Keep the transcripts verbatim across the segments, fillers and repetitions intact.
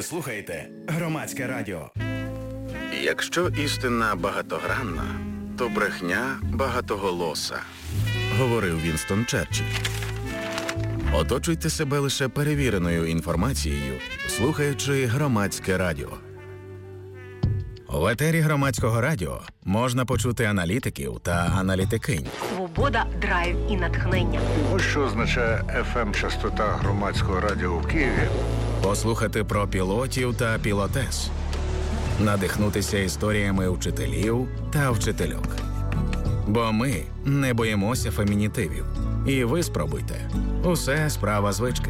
слухаєте Громадське радіо. Якщо істина багатогранна, то брехня багатоголоса, говорив Вінстон Черчилль. Оточуйте себе лише перевіреною інформацією, слухаючи Громадське радіо. В етері Громадського радіо можна почути аналітиків та аналітикинь. Свобода, драйв і натхнення. Ось що означає еф ем-частота Громадського радіо в Києві. Послухати про пілотів та пілотес. Надихнутися історіями вчителів та вчительок. Бо ми не боїмося фемінітивів. І ви спробуйте. Усе справа звички.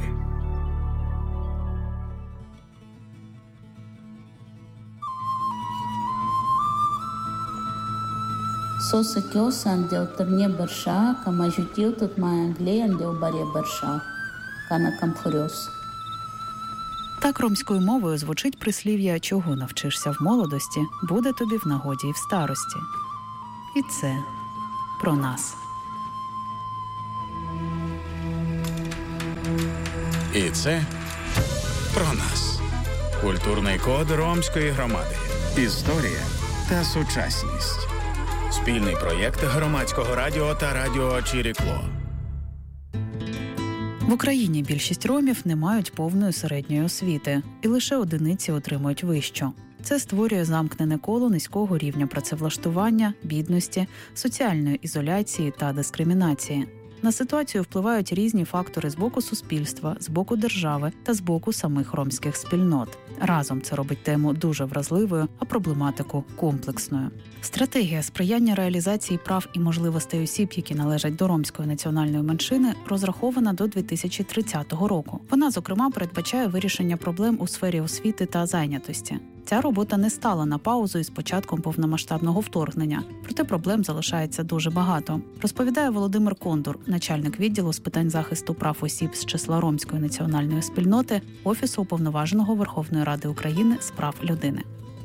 Соса кёсан дел терне берша, кама жутил тут мая глеян дел баре берша, кана камфорёс. Так ромською мовою звучить прислів'я «Чого навчишся в молодості, буде тобі в нагоді і в старості». І це про нас. І це про нас. Культурний код Ромської громади. Історія та сучасність. Спільний проєкт Громадського радіо та радіо Чирікло. В Україні більшість ромів не мають повної середньої освіти, і лише одиниці отримують вищу. Це створює замкнене коло низького рівня працевлаштування, бідності, соціальної ізоляції та дискримінації. На ситуацію впливають різні фактори з боку суспільства, з боку держави та з боку самих ромських спільнот. Разом це робить тему дуже вразливою, а проблематику комплексною. Стратегія сприяння реалізації прав і можливостей осіб, які належать до ромської національної меншини, розрахована до дві тисячі тридцятого року. Вона, зокрема, передбачає вирішення проблем у сфері освіти та зайнятості. Ця робота не стала на паузу із початком повномасштабного вторгнення, проте проблем залишається дуже багато. Розповідає Володимир Кондур, начальник відділу з питань захисту прав осіб з числа ромської національної спільноти Офісу Уповноваженого Верховної Ради України з прав людини.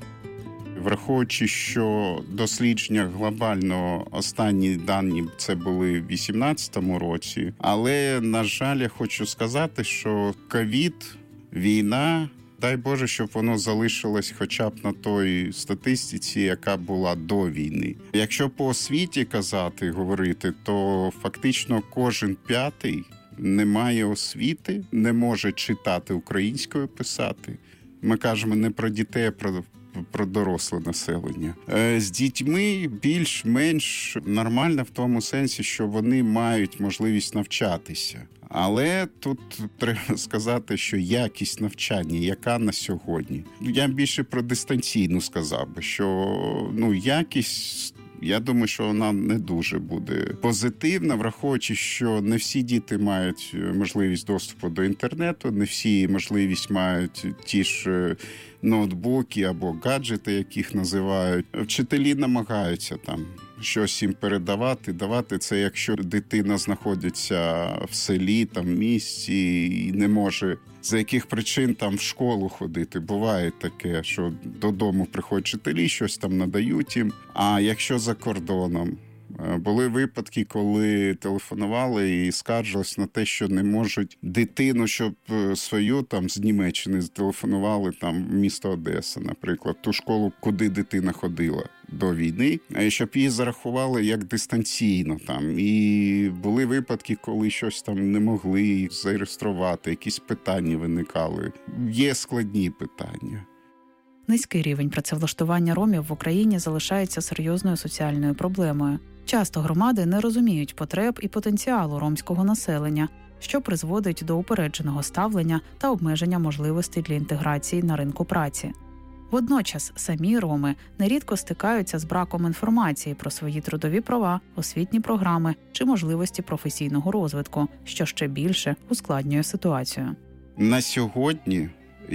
Враховуючи, що дослідження глобально останні дані це були в вісімнадцятому році, але, на жаль, я хочу сказати, що ковід, війна, дай Боже, щоб воно залишилось хоча б на той статистиці, яка була до війни. Якщо по освіті казати, говорити, то фактично кожен п'ятий не має освіти, не може читати українською, писати. Ми кажемо не про дітей, а про про доросле населення. З дітьми більш-менш нормально в тому сенсі, що вони мають можливість навчатися. Але тут треба сказати, що якість навчання, яка на сьогодні. Я більше про дистанційну сказав би, що ну, якість, я думаю, що вона не дуже буде позитивна, враховуючи, що не всі діти мають можливість доступу до інтернету, не всі можливість мають ті ж ноутбуки або гаджети, яких називають. Вчителі намагаються там щось їм передавати, давати. Це якщо дитина знаходиться в селі, там, в місті і не може за яких причин там в школу ходити. Буває таке, що додому приходять вчителі, щось там надають їм. А якщо за кордоном? Були випадки, коли телефонували і скаржились на те, що не можуть дитину, щоб свою там з Німеччини зателефонували там в місто Одеса, наприклад, ту школу, куди дитина ходила до війни, щоб її зарахували як дистанційно там. І були випадки, коли щось там не могли зареєструвати, якісь питання виникали. Є складні питання. Низький рівень працевлаштування ромів в Україні залишається серйозною соціальною проблемою. Часто громади не розуміють потреб і потенціалу ромського населення, що призводить до упередженого ставлення та обмеження можливостей для інтеграції на ринку праці. Водночас самі роми нерідко стикаються з браком інформації про свої трудові права, освітні програми чи можливості професійного розвитку, що ще більше ускладнює ситуацію. На сьогодні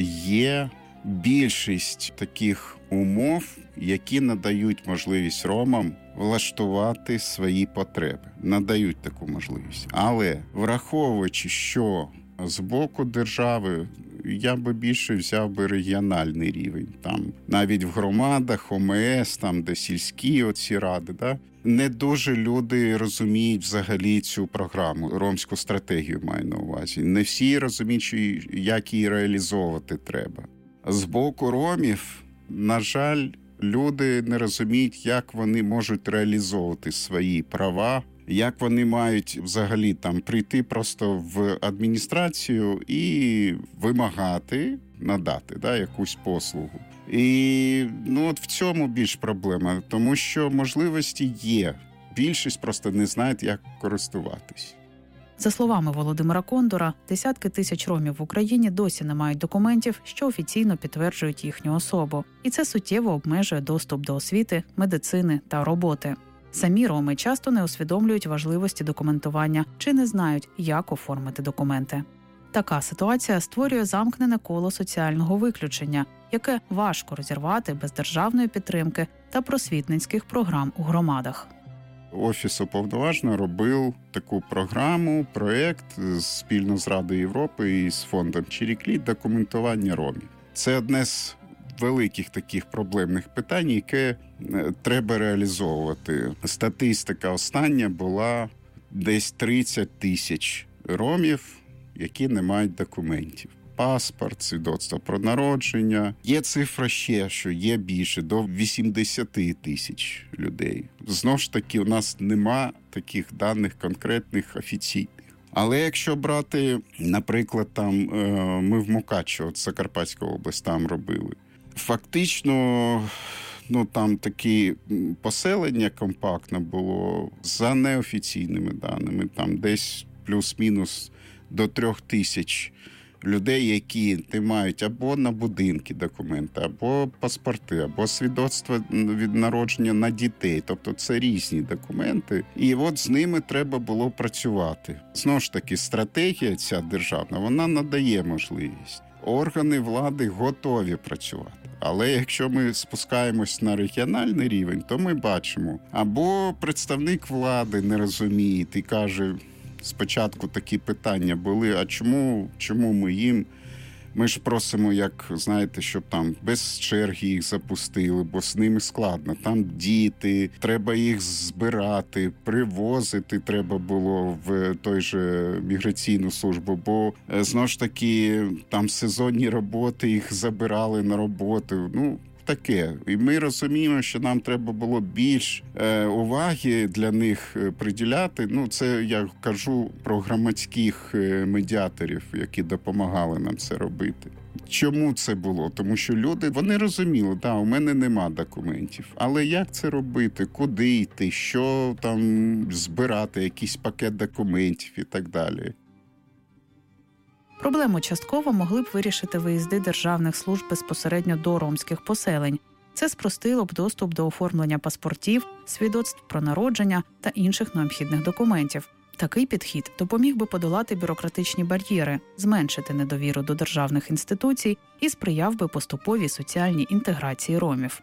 є більшість таких умов, які надають можливість ромам влаштувати свої потреби. Надають таку можливість. Але враховуючи, що з боку держави, я би більше взяв би регіональний рівень. Там навіть в громадах, о ем ес, там, де сільські оці ради, да? Не дуже люди розуміють взагалі цю програму, ромську стратегію маю на увазі. Не всі розуміють, як її реалізовувати треба. З боку ромів, на жаль, люди не розуміють, як вони можуть реалізовувати свої права, як вони мають взагалі там прийти просто в адміністрацію і вимагати надати, да, якусь послугу. І ну, от в цьому більш проблема, тому що можливості є. Більшість просто не знають, як користуватись. За словами Володимира Кондора, десятки тисяч ромів в Україні досі не мають документів, що офіційно підтверджують їхню особу. І це суттєво обмежує доступ до освіти, медицини та роботи. Самі роми часто не усвідомлюють важливості документування чи не знають, як оформити документи. Така ситуація створює замкнене коло соціального виключення, яке важко розірвати без державної підтримки та просвітницьких програм у громадах. Офіс Уповноваженого робив таку програму, проєкт спільно з Радою Європи і з фондом Чиріклі документування ромів. Це одне з великих таких проблемних питань, яке треба реалізовувати. Статистика остання була десь тридцять тисяч ромів, які не мають документів. Паспорт, свідоцтво про народження. Є цифра ще, що є більше, до вісімдесят тисяч людей. Знову ж таки, у нас нема таких даних конкретних, офіційних. Але якщо брати, наприклад, там ми в Мукачево, Закарпатська область, там робили. Фактично, ну там такі поселення компактне було за неофіційними даними, там десь плюс-мінус до трьох тисяч людей, які не мають або на будинки документи, або паспорти, або свідоцтво від народження на дітей. Тобто це різні документи. І от з ними треба було працювати. Знову ж таки, стратегія ця державна, вона надає можливість. Органи влади готові працювати. Але якщо ми спускаємось на регіональний рівень, то ми бачимо, або представник влади не розуміє і каже, спочатку такі питання були, а чому, чому ми їм? Ми ж просимо, як, знаєте, щоб там без черги їх запустили, бо з ними складно. Там діти, треба їх збирати, привозити треба було в той же міграційну службу, бо, знову ж таки, там сезонні роботи, їх забирали на роботу, ну, таке. І ми розуміємо, що нам треба було більш е, уваги для них приділяти. Ну, це я кажу про громадських медіаторів, які допомагали нам це робити. Чому це було? Тому що люди, вони розуміли, да, у мене нема документів. Але як це робити? Куди йти? Що там збирати? Якийсь пакет документів і так далі. Проблему частково могли б вирішити виїзди державних служб безпосередньо до ромських поселень. Це спростило б доступ до оформлення паспортів, свідоцтв про народження та інших необхідних документів. Такий підхід допоміг би подолати бюрократичні бар'єри, зменшити недовіру до державних інституцій і сприяв би поступовій соціальній інтеграції ромів.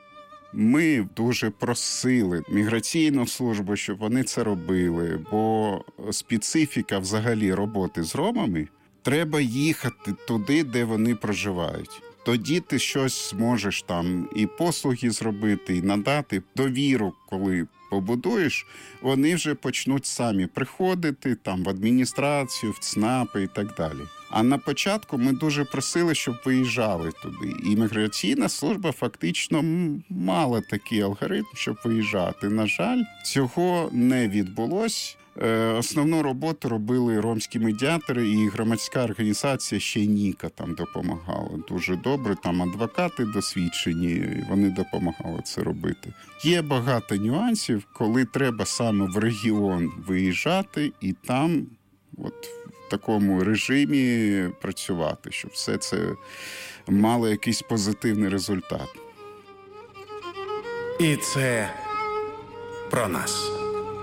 Ми дуже просили міграційну службу, щоб вони це робили, бо специфіка взагалі роботи з ромами – треба їхати туди, де вони проживають. Тоді ти щось зможеш там і послуги зробити, і надати. Довіру, коли побудуєш, вони вже почнуть самі приходити там в адміністрацію, в ЦНАПи і так далі. А на початку ми дуже просили, щоб виїжджали туди. І міграційна служба фактично мала такий алгоритм, щоб виїжджати. На жаль, цього не відбулось. Основну роботу робили ромські медіатори, і громадська організація ще Ніка там допомагала дуже добре. Там адвокати досвідчені, вони допомагали це робити. Є багато нюансів, коли треба саме в регіон виїжджати і там от в такому режимі працювати, щоб все це мало якийсь позитивний результат. І це про нас.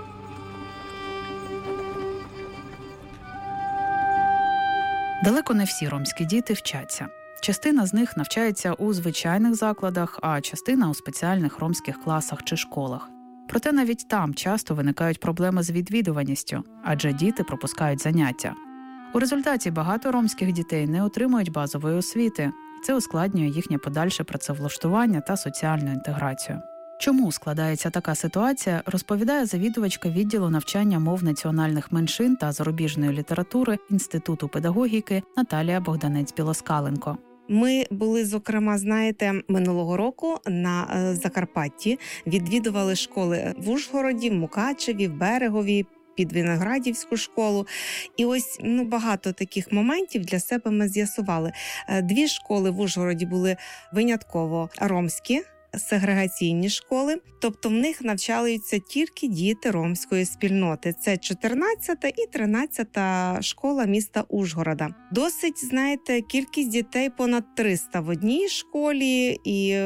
Далеко не всі ромські діти вчаться. Частина з них навчається у звичайних закладах, а частина – у спеціальних ромських класах чи школах. Проте навіть там часто виникають проблеми з відвідуваністю, адже діти пропускають заняття. У результаті багато ромських дітей не отримують базової освіти. Це ускладнює їхнє подальше працевлаштування та соціальну інтеграцію. Чому складається така ситуація, розповідає завідувачка відділу навчання мов національних меншин та зарубіжної літератури Інституту педагогіки Наталія Богданець-Білоскаленко. Ми були, зокрема, знаєте, минулого року на Закарпатті, відвідували школи в Ужгороді, в Мукачеві, в Берегові, під Виноградівську школу. І ось ну, багато таких моментів для себе ми з'ясували. Дві школи в Ужгороді були винятково ромські, сегрегаційні школи, тобто в них навчаються тільки діти ромської спільноти. Це чотирнадцята і тринадцята школа міста Ужгорода. Досить, знаєте, кількість дітей понад триста в одній школі і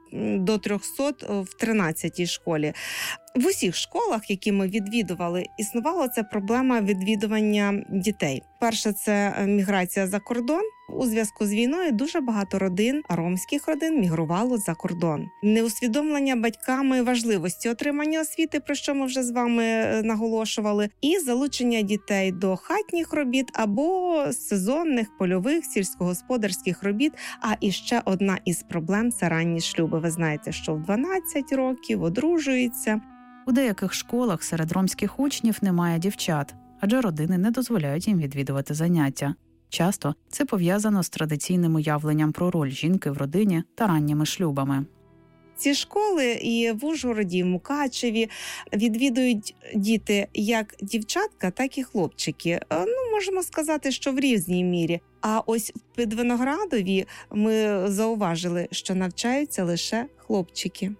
до триста в тринадцятій школі. В усіх школах, які ми відвідували, існувала ця проблема відвідування дітей. Перше – це міграція за кордон. У зв'язку з війною дуже багато родин, ромських родин, мігрувало за кордон. Неусвідомлення батьками важливості отримання освіти, про що ми вже з вами наголошували, і залучення дітей до хатніх робіт або сезонних, польових, сільськогосподарських робіт. А іще одна із проблем – це ранні шлюби. Ви знаєте, що в дванадцять років одружуються. У деяких школах серед ромських учнів немає дівчат, адже родини не дозволяють їм відвідувати заняття. Часто це пов'язано з традиційним уявленням про роль жінки в родині та ранніми шлюбами. Ці школи і в Ужгороді, і в Мукачеві відвідують діти як дівчатка, так і хлопчики. Ну, можемо сказати, що в різній мірі. А ось в Підвиноградові ми зауважили, що навчаються лише хлопчики.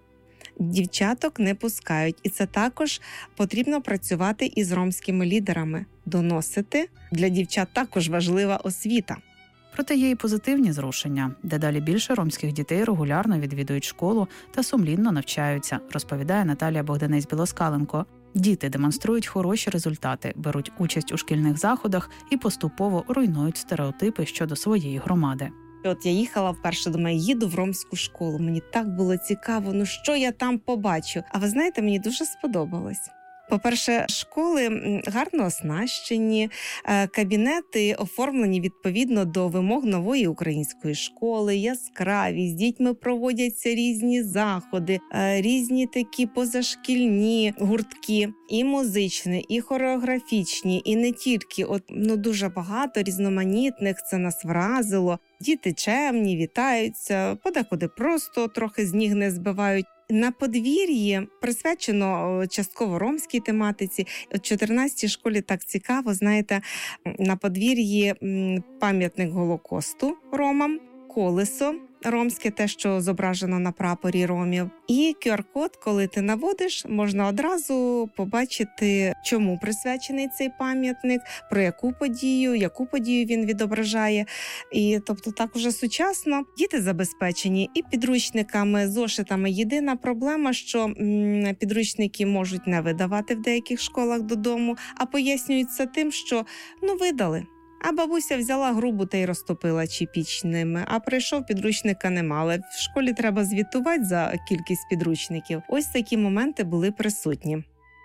Дівчаток не пускають. І це також потрібно працювати із ромськими лідерами. Доносити. Для дівчат також важлива освіта. Проте є і позитивні зрушення. Дедалі більше ромських дітей регулярно відвідують школу та сумлінно навчаються, розповідає Наталія Богданець-Білоскаленко. Діти демонструють хороші результати, беруть участь у шкільних заходах і поступово руйнують стереотипи щодо своєї громади. От я їхала вперше, думаю, їду в ромську школу. Мені так було цікаво, ну що я там побачу. А ви знаєте, мені дуже сподобалось. По-перше, школи гарно оснащені, кабінети оформлені відповідно до вимог нової української школи, яскраві, з дітьми проводяться різні заходи, різні такі позашкільні гуртки, і музичні, і хореографічні, і не тільки. От, ну, дуже багато різноманітних, це нас вразило. Діти чемні, вітаються, подекуди просто трохи з ніг не збивають. На подвір'ї присвячено частково ромській тематиці. У чотирнадцятій школі так цікаво, знаєте, на подвір'ї пам'ятник Голокосту ромам, колесо ромське, те, що зображено на прапорі ромів. І ку ар код, коли ти наводиш, можна одразу побачити, чому присвячений цей пам'ятник, про яку подію, яку подію він відображає. І, тобто, так уже сучасно. Діти забезпечені і підручниками, зошитами. Єдина проблема, що м, підручники можуть не видавати в деяких школах додому, а пояснюються тим, що, ну, видали. А бабуся взяла грубу та й розтопила чіпічними, а прийшов, підручника не мали. В школі треба звітувати за кількість підручників. Ось такі моменти були присутні.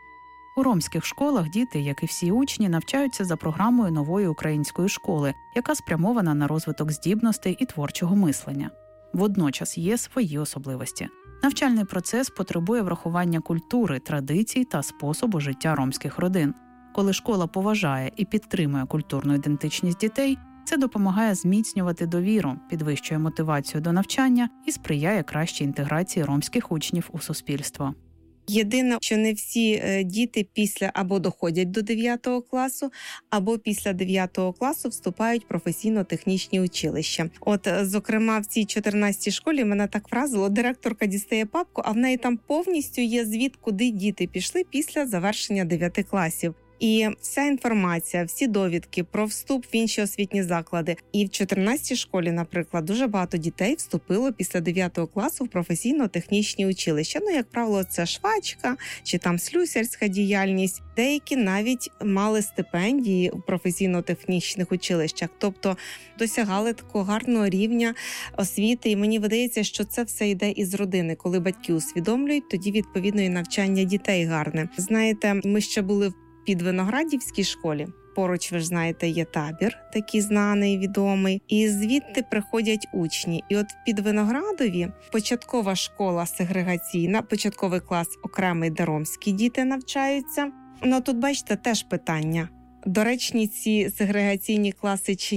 У ромських школах діти, як і всі учні, навчаються за програмою нової української школи, яка спрямована на розвиток здібностей і творчого мислення. Водночас є свої особливості. Навчальний процес потребує врахування культури, традицій та способу життя ромських родин. Коли школа поважає і підтримує культурну ідентичність дітей, це допомагає зміцнювати довіру, підвищує мотивацію до навчання і сприяє кращій інтеграції ромських учнів у суспільство. Єдине, що не всі діти після або доходять до дев'ятого класу, або після дев'ятого класу вступають в професійно-технічні училища. От, зокрема, в цій чотирнадцятій школі мене так вразило, директорка дістає папку, а в неї там повністю є звіт, куди діти пішли після завершення дев'яти класів. І вся інформація, всі довідки про вступ в інші освітні заклади. І в чотирнадцятій школі, наприклад, дуже багато дітей вступило після дев'ятого класу в професійно-технічні училища. Ну, як правило, це швачка чи там слюсарська діяльність. Деякі навіть мали стипендії в професійно-технічних училищах, тобто досягали такого гарного рівня освіти. І мені видається, що це все йде із родини. Коли батьки усвідомлюють, тоді відповідно і навчання дітей гарне. Знаєте, ми ще були в Підвиноградівській школі. Поруч, ви ж знаєте, є табір, такий знаний, відомий. І звідти приходять учні. І от в Підвиноградові початкова школа сегрегаційна, початковий клас окремий, де ромські діти навчаються. Ну, тут, бачите, теж питання. Доречні ці сегрегаційні класи чи ні?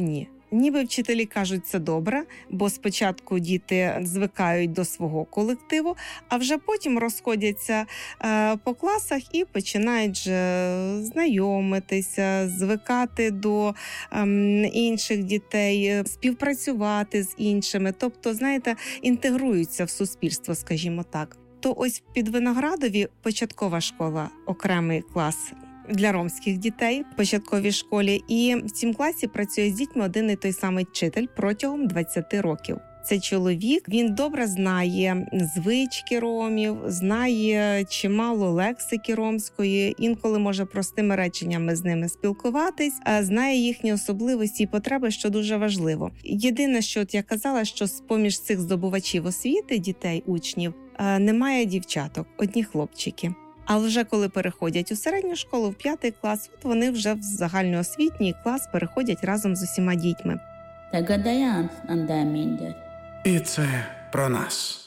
Ніби вчителі кажуть, це добре, бо спочатку діти звикають до свого колективу, а вже потім розходяться е, по класах і починають же знайомитися, звикати до е, інших дітей, співпрацювати з іншими. Тобто, знаєте, інтегруються в суспільство, скажімо так. То ось в Підвиноградові початкова школа, окремий клас для ромських дітей в початковій школі. І в цьому класі працює з дітьми один і той самий вчитель протягом двадцять років. Це чоловік, він добре знає звички ромів, знає чимало лексики ромської, інколи може простими реченнями з ними спілкуватись, а знає їхні особливості і потреби, що дуже важливо. Єдине, що от я казала, що з-поміж цих здобувачів освіти, дітей, учнів, немає дівчаток, одні хлопчики. А вже коли переходять у середню школу, в п'ятий клас, от вони вже в загальноосвітній клас переходять разом з усіма дітьми. І це про нас.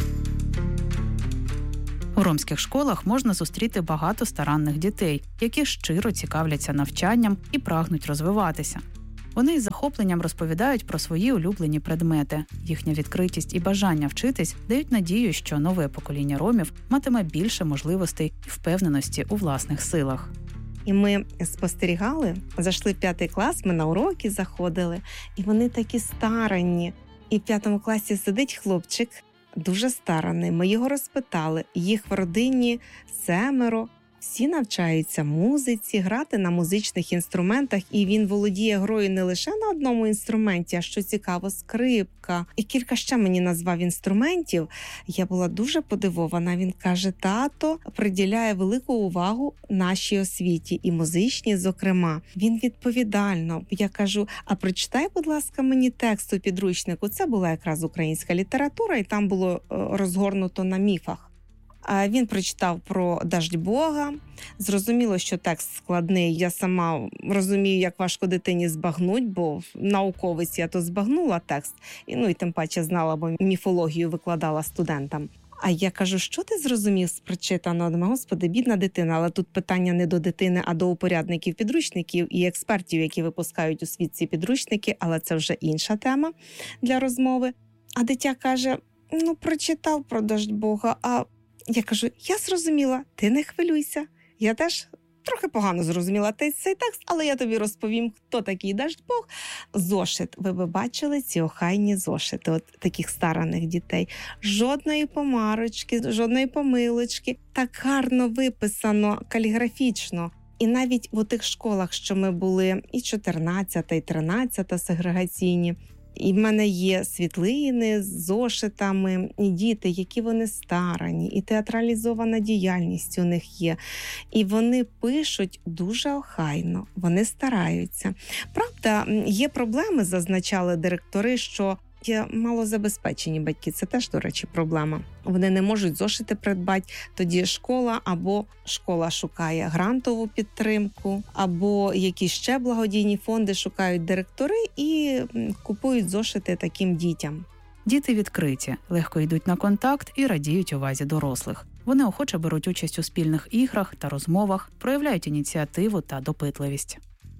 У ромських школах можна зустріти багато старанних дітей, які щиро цікавляться навчанням і прагнуть розвиватися. Вони із захопленням розповідають про свої улюблені предмети. Їхня відкритість і бажання вчитись дають надію, що нове покоління ромів матиме більше можливостей і впевненості у власних силах. І ми спостерігали, зайшли в п'ятий клас, ми на уроки заходили, і вони такі старанні. І в п'ятому класі сидить хлопчик, дуже старанний. Ми його розпитали, їх в родині семеро. Всі навчаються музиці, грати на музичних інструментах, і він володіє грою не лише на одному інструменті, а що цікаво, скрипка. І кілька ще мені назвав інструментів. Я була дуже подивована. Він каже, тато приділяє велику увагу нашій освіті, і музичній, зокрема. Він відповідально. Я кажу, а прочитай, будь ласка, мені текст у підручнику. Це була якраз українська література, і там було розгорнуто на міфах. Він прочитав про даждь Бога. Зрозуміло, що текст складний. Я сама розумію, як важко дитині збагнуть, бо науковець я то збагнула текст. І, ну, і тим паче знала, бо міфологію викладала студентам. А я кажу, що ти зрозумів з прочитаного? Думаю, Господи, бідна дитина. Але тут питання не до дитини, а до упорядників підручників і експертів, які випускають у світ ці підручники. Але це вже інша тема для розмови. А дитя каже, ну, прочитав про даждь Бога, а я кажу, я зрозуміла, ти не хвилюйся. Я теж трохи погано зрозуміла цей текст, але я тобі розповім, хто такий даждь Бог. Зошит. Ви б бачили ці охайні зошити, от таких стараних дітей. Жодної помарочки, жодної помилочки. Так гарно виписано, каліграфічно. І навіть в тих школах, що ми були, і чотирнадцята, і тринадцята сегрегаційні, і в мене є світлини з зошитами, і діти, які вони старані, і театралізована діяльність у них є. І вони пишуть дуже охайно, вони стараються. Правда, є проблеми, зазначали директори, що є малозабезпечені батьки. Це теж, до речі, проблема. Вони не можуть зошити придбати. Тоді школа або школа шукає грантову підтримку, або якісь ще благодійні фонди шукають директори і купують зошити таким дітям. Діти відкриті, легко йдуть на контакт і радіють увазі дорослих. Вони охоче беруть участь у спільних іграх та розмовах, проявляють ініціативу та допитливість.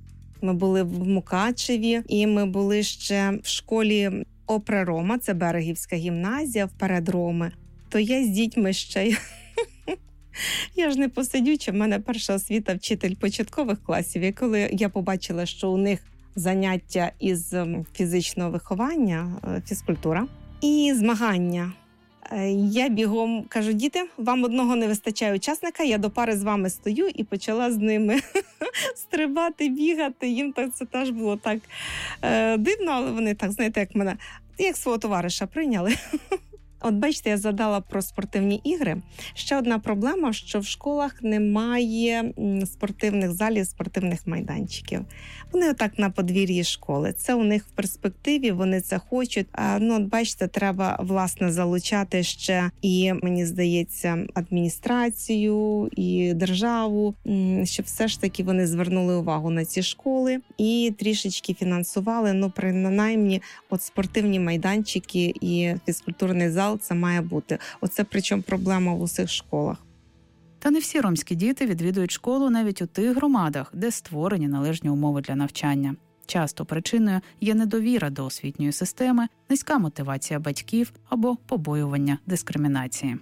Ми були в Мукачеві, і ми були ще в школі Опре Рома, це Берегівська гімназія, вперед Роми. То я з дітьми ще... Я ж не посидюча, в мене перша освіта вчитель початкових класів. І коли я побачила, що у них заняття із фізичного виховання, фізкультура, і змагання, я бігом кажу, діти, вам одного не вистачає учасника, я до пари з вами стою і почала з ними стрибати, бігати. Їм так, це теж було так е, дивно, але вони так, знаєте, як мене, як свого товариша прийняли. От бачите, я згадала про спортивні ігри. Ще одна проблема, що в школах немає спортивних залів, спортивних майданчиків. Вони отак на подвір'ї школи. Це у них в перспективі, вони це хочуть. А, ну, от бачите, треба, власне, залучати ще і, мені здається, адміністрацію, і державу, щоб все ж таки вони звернули увагу на ці школи і трішечки фінансували, ну, принаймні, от спортивні майданчики і фізкультурний зал це має бути. Оце причому проблема в усіх школах. Та не всі ромські діти відвідують школу навіть у тих громадах, де створені належні умови для навчання. часто причиною є недовіра до освітньої системи, низька мотивація батьків або побоювання дискримінації.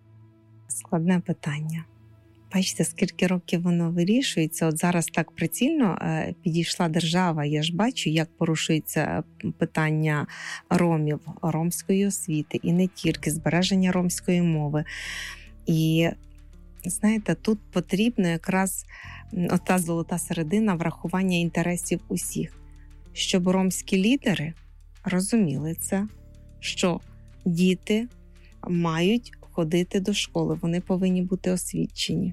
Складне питання. Бачите, скільки років воно вирішується. От зараз так прицільно е, підійшла держава. Я ж бачу, як порушується питання ромів, ромської освіти. І не тільки збереження ромської мови. І, знаєте, тут потрібно якраз ота золота середина врахування інтересів усіх. Щоб ромські лідери розуміли це, що діти мають ходити до школи, вони повинні бути освічені.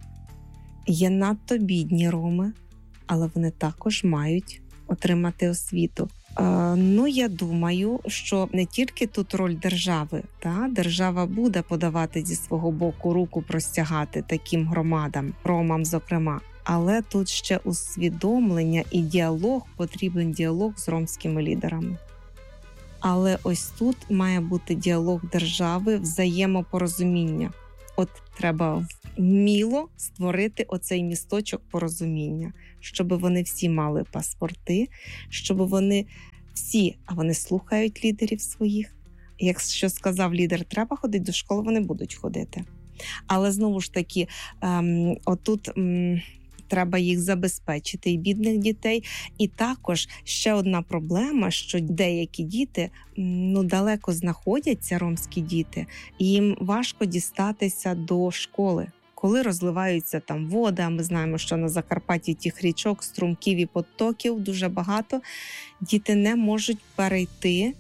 Є надто бідні роми, але вони також мають отримати освіту. Е, ну, я думаю, що не тільки тут роль держави, та? Держава буде подавати зі свого боку руку простягати таким громадам, ромам зокрема, але тут ще усвідомлення і діалог, потрібен діалог з ромськими лідерами. Але ось тут має бути діалог держави, взаємопорозуміння. От треба вміло створити оцей місточок порозуміння, щоб вони всі мали паспорти, щоб вони всі, а вони слухають лідерів своїх. Якщо сказав лідер, треба ходити до школи, вони будуть ходити. Але знову ж таки, ем, отут... Ем, треба їх забезпечити, і бідних дітей. І також ще одна проблема, що деякі діти ну, далеко знаходяться, ромські діти, і їм важко дістатися до школи. Коли розливаються там води, а ми знаємо, що на Закарпатті тих річок, струмків і потоків дуже багато, діти не можуть перейти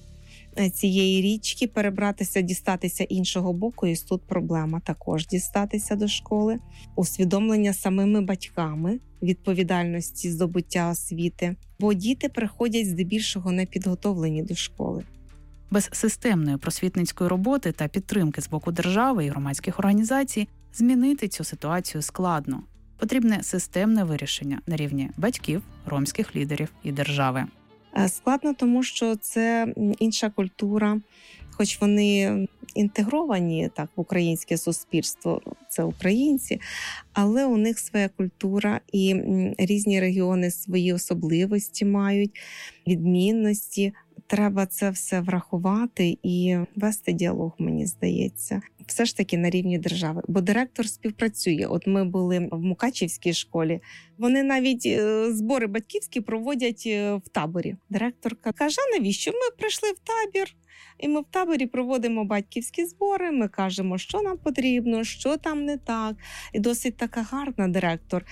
цієї річки, перебратися, дістатися іншого боку, і тут проблема також дістатися до школи. Усвідомлення самими батьками відповідальності здобуття освіти, бо діти приходять здебільшого не підготовлені до школи. Без системної просвітницької роботи та підтримки з боку держави і громадських організацій змінити цю ситуацію складно. Потрібне системне вирішення на рівні батьків, ромських лідерів і держави. Складно, тому що це інша культура, хоч вони інтегровані так в українське суспільство, це українці, але у них своя культура і різні регіони свої особливості мають, відмінності. Треба це все врахувати і вести діалог, мені здається. Все ж таки на рівні держави. Бо директор співпрацює. От ми були в Мукачівській школі. Вони навіть збори батьківські проводять в таборі. Директорка каже, а навіщо? Ми прийшли в табір, і ми в таборі проводимо батьківські збори, ми кажемо, що нам потрібно, що там не так. І досить така гарна директор.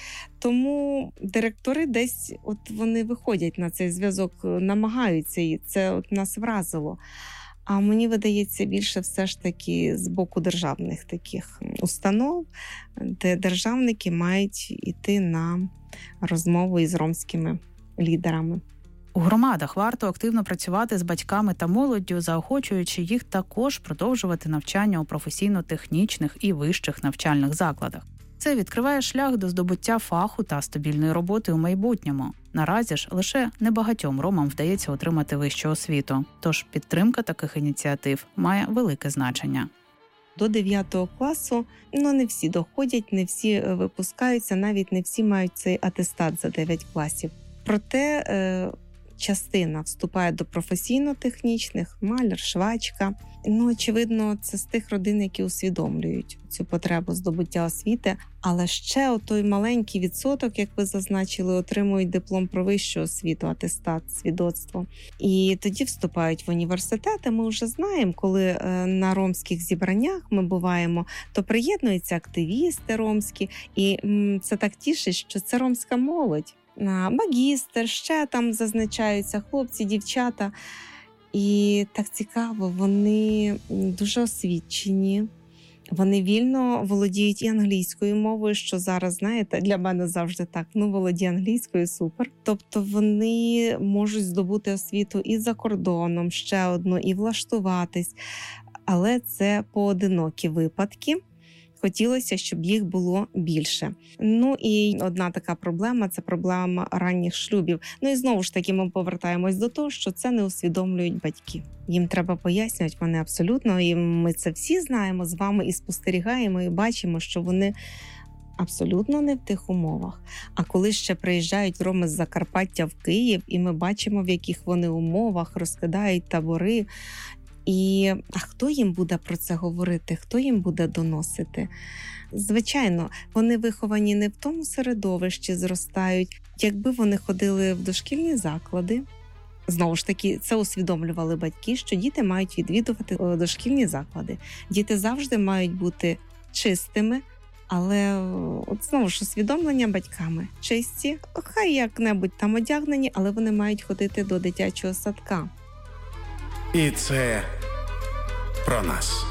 Тому директори десь от вони виходять на цей зв'язок, намагаються, і це от нас вразило. А мені видається більше все ж таки з боку державних таких установ, де державники мають йти на розмову із ромськими лідерами. У громадах варто активно працювати з батьками та молоддю, заохочуючи їх також продовжувати навчання у професійно-технічних і вищих навчальних закладах. Це відкриває шлях до здобуття фаху та стабільної роботи у майбутньому. Наразі ж лише небагатьом ромам вдається отримати вищу освіту, тож підтримка таких ініціатив має велике значення. До дев'ятого класу ну, не всі доходять, не всі випускаються, навіть не всі мають цей атестат за дев'ять класів. Проте е, частина вступає до професійно-технічних, маляр, швачка. Ну, очевидно, це з тих родин, які усвідомлюють цю потребу здобуття освіти. Але ще отой маленький відсоток, як ви зазначили, отримують диплом про вищу освіту, атестат, свідоцтво. І тоді вступають в університети. Ми вже знаємо, коли на ромських зібраннях ми буваємо, то приєднуються активісти ромські. І це так тішить, що це ромська молодь. Магістр, ще там зазначаються хлопці, дівчата. І так цікаво, вони дуже освічені, вони вільно володіють і англійською мовою, що зараз, знаєте, для мене завжди так, ну, володіє англійською, супер. Тобто вони можуть здобути освіту і за кордоном, ще одну, і влаштуватись. Але це поодинокі випадки. Хотілося, щоб їх було більше. Ну і одна така проблема – це проблема ранніх шлюбів. Ну і знову ж таки ми повертаємось до того, що це не усвідомлюють батьки. Їм треба пояснювати, вони абсолютно, і ми це всі знаємо з вами, і спостерігаємо, і бачимо, що вони абсолютно не в тих умовах. А коли ще приїжджають роми з Закарпаття в Київ, і ми бачимо, в яких вони умовах розкидають табори, і а хто їм буде про це говорити, хто їм буде доносити? Звичайно, вони виховані не в тому середовищі, зростають. Якби вони ходили в дошкільні заклади, знову ж таки, це усвідомлювали батьки, що діти мають відвідувати дошкільні заклади. Діти завжди мають бути чистими, але от знову ж усвідомлення батьками. Чисті, хай як-небудь там одягнені, але вони мають ходити до дитячого садка. І це про нас.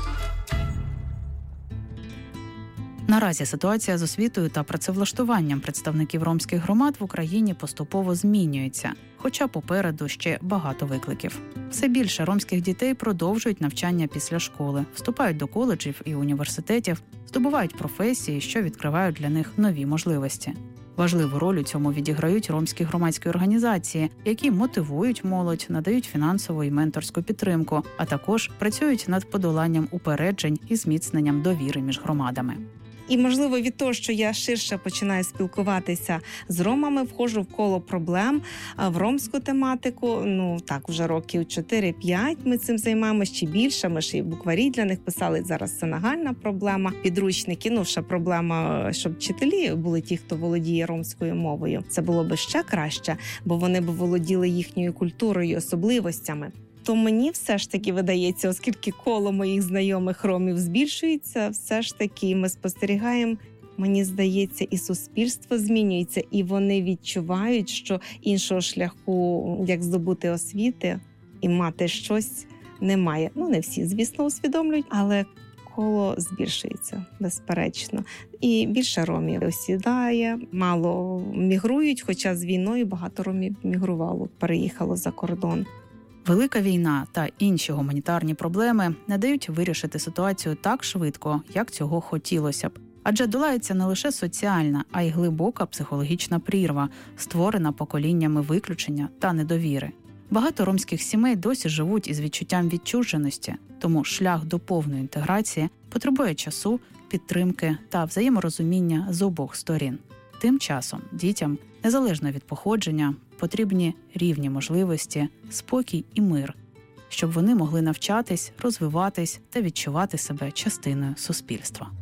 Наразі ситуація з освітою та працевлаштуванням представників ромських громад в Україні поступово змінюється, хоча попереду ще багато викликів. Все більше ромських дітей продовжують навчання після школи, вступають до коледжів і університетів, здобувають професії, що відкривають для них нові можливості. Важливу роль у цьому відіграють ромські громадські організації, які мотивують молодь, надають фінансову і менторську підтримку, а також працюють над подоланням упереджень і зміцненням довіри між громадами. І, можливо, від того, що я ширше починаю спілкуватися з ромами, входжу в коло проблем, в ромську тематику, ну, так, вже років чотири-п'ять ми цим займаємося, чи більше, ми ж і букварі для них писали, зараз це нагальна проблема, підручники, ну, ще проблема, щоб вчителі були ті, хто володіє ромською мовою. Це було б ще краще, бо вони б володіли їхньою культурою і особливостями. То мені все ж таки видається, оскільки коло моїх знайомих ромів збільшується, все ж таки ми спостерігаємо, мені здається, і суспільство змінюється, і вони відчувають, що іншого шляху, як здобути освіти і мати щось, немає. Ну, не всі, звісно, усвідомлюють, але коло збільшується, безперечно. І більше ромів осідає, мало мігрують, хоча з війною багато ромів мігрувало, переїхало за кордон. Велика війна та інші гуманітарні проблеми не дають вирішити ситуацію так швидко, як цього хотілося б. Адже долається не лише соціальна, а й глибока психологічна прірва, створена поколіннями виключення та недовіри. Багато ромських сімей досі живуть із відчуттям відчуженості, тому шлях до повної інтеграції потребує часу, підтримки та взаєморозуміння з обох сторін. Тим часом дітям, незалежно від походження, потрібні рівні можливості, спокій і мир, щоб вони могли навчатись, розвиватись та відчувати себе частиною суспільства.